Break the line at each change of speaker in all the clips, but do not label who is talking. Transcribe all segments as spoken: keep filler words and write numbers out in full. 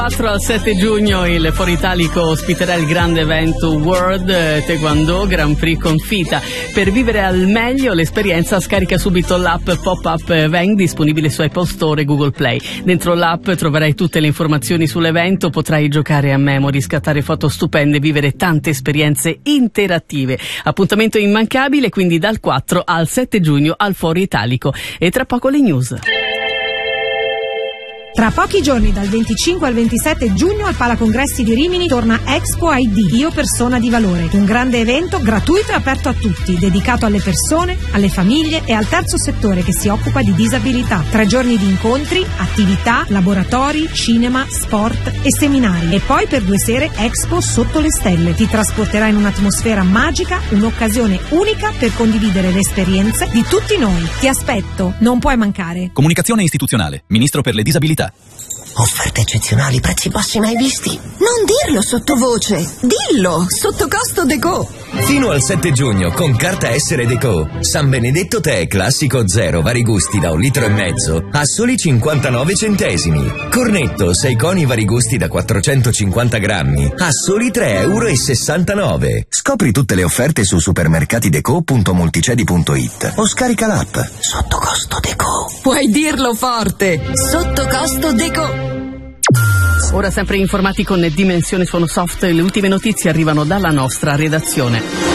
quattro al sette giugno il Foro Italico ospiterà il grande evento World Taekwondo Grand Prix Confita. Per vivere al meglio l'esperienza scarica subito l'app Pop-Up Event disponibile su Apple Store e Google Play. Dentro l'app troverai tutte le informazioni sull'evento, potrai giocare a memory, scattare foto stupende, vivere tante esperienze interattive. Appuntamento immancabile quindi dal quattro al sette giugno al Foro Italico. E tra poco le news.
Tra pochi giorni, dal venticinque al ventisette giugno, al Palacongressi di Rimini torna Expo I D, Io Persona di Valore, un grande evento gratuito e aperto a tutti, dedicato alle persone, alle famiglie e al terzo settore che si occupa di disabilità. Tre giorni di incontri, attività, laboratori, cinema, sport e seminari. E poi per due sere Expo sotto le stelle. Ti trasporterà in un'atmosfera magica, un'occasione unica per condividere le esperienze di tutti noi. Ti aspetto, non puoi mancare.
Comunicazione istituzionale, Ministro per le disabilità.
Offerte eccezionali, prezzi bassi mai visti. Non dirlo sottovoce, dillo, sotto costo Deco.
Fino al sette giugno con carta Essere Deco, San Benedetto Tè Classico Zero vari gusti da un litro e mezzo a soli cinquantanove centesimi. Cornetto sei coni vari gusti da quattrocentocinquanta grammi a soli tre euro e sessantanove. Scopri tutte le offerte su supermercatideco punto multicedi punto it o scarica l'app. Sotto costo Deco.
Puoi dirlo forte, sotto costo Deco.
Ora sempre informati con Dimensione Suono Soft, le ultime notizie arrivano dalla nostra redazione.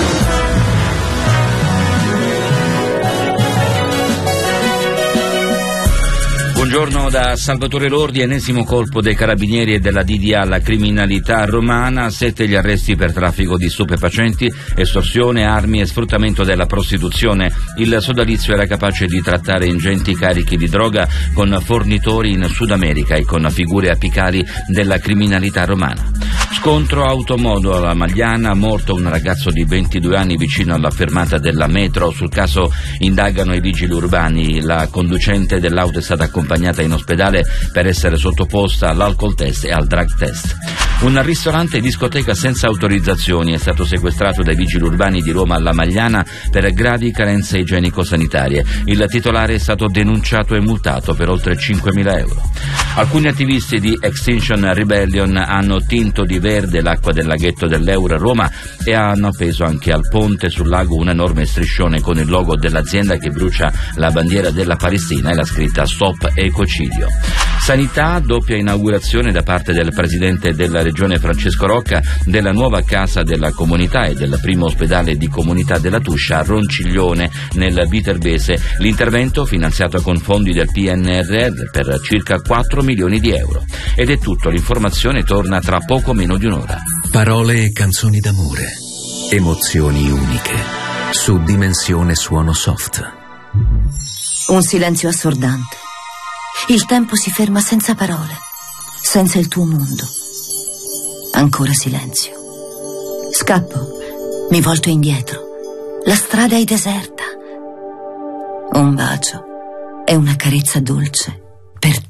Buongiorno da Salvatore Lordi. Ennesimo colpo dei carabinieri e della D D A alla criminalità romana, sette gli arresti per traffico di stupefacenti, estorsione, armi e sfruttamento della prostituzione. Il sodalizio era capace di trattare ingenti carichi di droga con fornitori in Sud America e con figure apicali della criminalità romana. Scontro automodo alla Magliana, morto un ragazzo di ventidue anni vicino alla fermata della metro. Sul caso indagano i vigili urbani. La conducente dell'auto è stata accompagnata in ospedale per essere sottoposta all'alcol test e al drug test. Un ristorante e discoteca senza autorizzazioni è stato sequestrato dai vigili urbani di Roma alla Magliana per gravi carenze igienico-sanitarie. Il titolare è stato denunciato e multato per oltre cinquemila euro. Alcuni attivisti di Extinction Rebellion hanno tinto di verde l'acqua del laghetto dell'Euro a Roma e hanno appeso anche al ponte sul lago un enorme striscione con il logo dell'azienda che brucia la bandiera della Palestina e la scritta Stop Ecocidio. Sanità, doppia inaugurazione da parte del presidente della regione Francesco Rocca della nuova casa della comunità e del primo ospedale di comunità della Tuscia a Ronciglione nel Viterbese. L'intervento finanziato con fondi del P N R R per circa quattro milioni di euro. Ed è tutto, l'informazione torna tra poco meno di un'ora.
Parole e canzoni d'amore, emozioni uniche, su Dimensione Suono Soft.
Un silenzio assordante. Il tempo si ferma senza parole, senza il tuo mondo. Ancora silenzio. Scappo, mi volto indietro. La strada è deserta. Un bacio e una carezza dolce per